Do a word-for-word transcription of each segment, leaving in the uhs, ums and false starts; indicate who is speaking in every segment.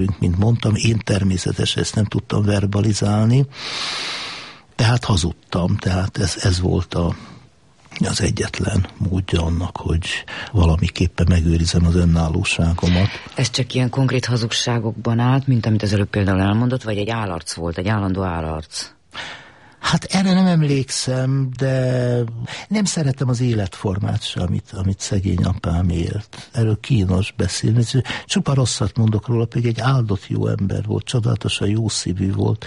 Speaker 1: Mint mondtam, én természetesen ezt nem tudtam verbalizálni, tehát hazudtam, tehát ez, ez volt a, az egyetlen módja annak, hogy valamiképpen megőrizem az önállóságomat.
Speaker 2: Ez csak ilyen konkrét hazugságokban állt, mint amit az előbb például elmondott, vagy egy állarc volt, egy állandó állarc?
Speaker 1: Hát erre nem emlékszem, de nem szeretem az életformát se, amit, amit szegény apám élt. Erről kínos beszélni. Csupa rosszat mondok róla, pedig egy áldott jó ember volt, csodálatosan jó szívű volt,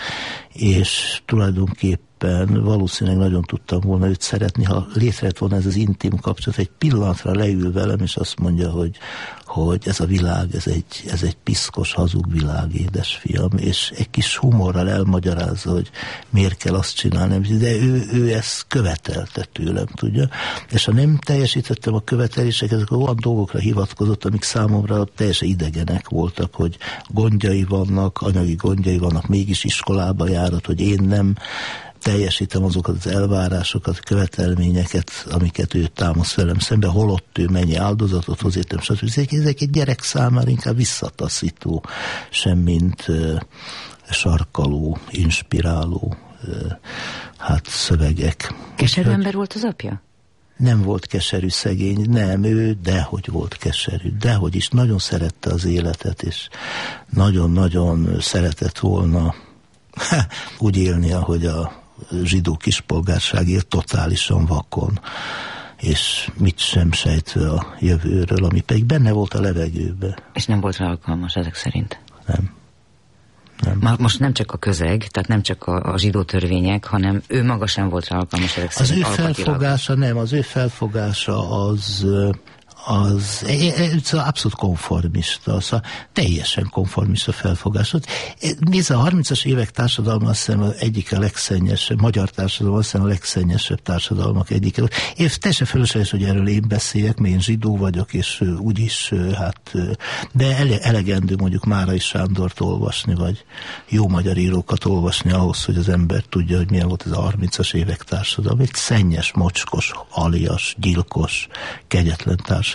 Speaker 1: és tulajdonképpen valószínűleg nagyon tudtam volna őt szeretni, ha létrejött volna ez az intim kapcsolat, egy pillanatra leül velem, és azt mondja, hogy, hogy ez a világ, ez egy, ez egy piszkos, hazug világ, édesfiam, és egy kis humorral elmagyarázza, hogy miért kell azt csinálni, de ő, ő ezt követelte tőlem, tudja, és ha nem teljesítettem a követeléseket, akkor olyan dolgokra hivatkozott, amik számomra teljesen idegenek voltak, hogy gondjai vannak, anyagi gondjai vannak, mégis iskolába járat, hogy én nem teljesítem azokat az elvárásokat, követelményeket, amiket ő támaszt velem szembe, holott ő mennyi áldozatot hozítom, stb. Ezek egy gyerek számára inkább visszataszító, semmint uh, sarkaló, inspiráló uh, hát szövegek.
Speaker 2: Keserű ember volt az apja?
Speaker 1: Nem volt keserű, szegény, nem, ő dehogy volt keserű, dehogy is, nagyon szerette az életet, és nagyon-nagyon szeretett volna úgy élni, ahogy a zsidó kispolgárság él, totálisan vakon, és mit sem sejtve a jövőről, ami pedig benne volt a levegőben.
Speaker 2: És nem volt rá alkalmas ezek szerint?
Speaker 1: Nem. nem.
Speaker 2: Most nem csak a közeg, tehát nem csak a, a zsidó törvények, hanem ő maga sem volt rá alkalmas ezek szerint.
Speaker 1: Az ő felfogása nem, az ő felfogása az... az abszolút konformista, szóval teljesen konformista felfogásod. Nézze, a harmincas évek társadalma azt hiszem egyik a legszennyesebb, magyar társadalom azt hiszem a legszennyesebb társadalmak egyike. Én teljesen fölösleges, hogy erről én beszéljek, mert én zsidó vagyok, és úgyis, hát, de ele, elegendő mondjuk Márai Sándort olvasni, vagy jó magyar írókat olvasni ahhoz, hogy az ember tudja, hogy milyen volt ez a harmincas évek társadalom. Egy szennyes, mocskos, alias, gyilkos, kegyetlen társadalom.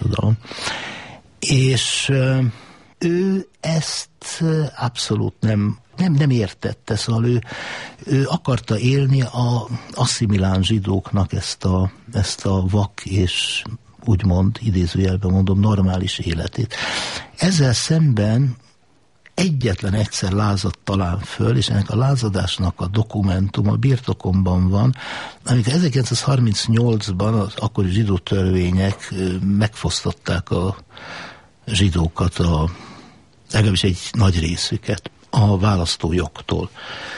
Speaker 1: És ő ezt abszolút nem, nem, nem értette, szóval ő, ő akarta élni a asszimiláns zsidóknak ezt a, ezt a vak és úgymond, idézőjelben mondom, normális életét. Ezzel szemben egyetlen egyszer lázadt talán föl, és ennek a lázadásnak a dokumentuma birtokomban van, amikor ezerkilencszázharmincnyolcban az akkori zsidó törvények megfosztották a zsidókat, a, legalábbis egy nagy részüket a választójogtól.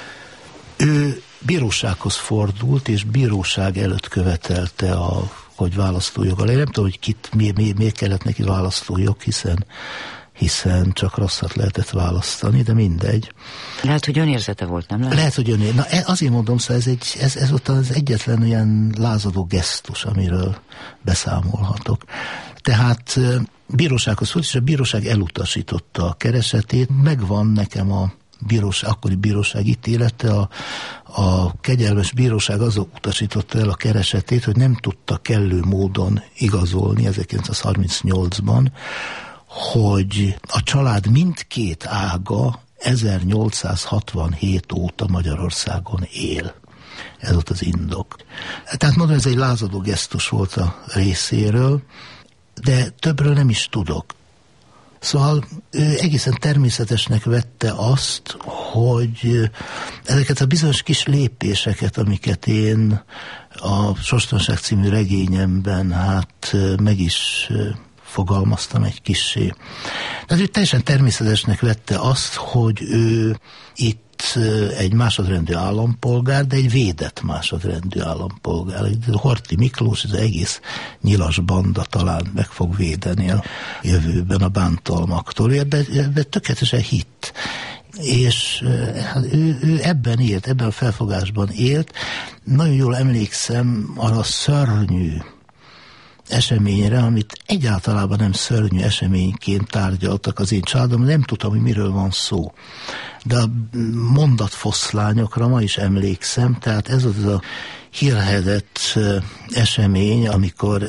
Speaker 1: Ő bírósághoz fordult, és bíróság előtt követelte a, hogy választójog alá. Én nem tudom, hogy kit, mi, mi, miért kellett neki választójog, hiszen hiszen csak rosszat lehetett választani, de mindegy.
Speaker 2: Lehet, hogy önérzete volt, nem lehet?
Speaker 1: Lehet, hogy önérzete. Na, azért mondom, szóval ez, egy, ez, ez ott az egyetlen olyan lázadó gesztus, amiről beszámolhatok. Tehát bírósághoz volt, és a bíróság elutasította a keresetét. Megvan nekem a bíróság, akkori bíróság ítélete, a, a kegyelmes bíróság azon utasította el a keresetét, hogy nem tudta kellő módon igazolni ezerkilencszázharmincnyolcban, hogy a család mindkét ága ezernyolcszázhatvanhét óta Magyarországon él. Ez ott az indok. Tehát mondom, ez egy lázadó gesztus volt a részéről, de többről nem is tudok. Szóval ő egészen természetesnek vette azt, hogy ezeket a bizonyos kis lépéseket, amiket én a Sorstalanság című regényemben hát meg is fogalmaztam egy kissé. Tehát ő teljesen természetesnek vette azt, hogy ő itt egy másodrendű állampolgár, de egy védett másodrendű állampolgár. Horthy Miklós, ez egész nyilas banda talán meg fog védeni a jövőben a bántalmaktól. Ebben, ebben tökéletesen hitt. És hát ő, ő ebben élt, ebben a felfogásban élt. Nagyon jól emlékszem arra a szörnyű eseményre, amit egyáltalán nem szörnyű eseményként tárgyaltak az én családom, nem tudtam, hogy miről van szó. De a mondatfoszlányokra ma is emlékszem, tehát ez az a hírhedett esemény, amikor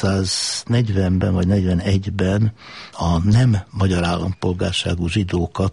Speaker 1: ezerkilencszáznegyvenben vagy negyvenegyben a nem magyar állampolgárságú zsidókat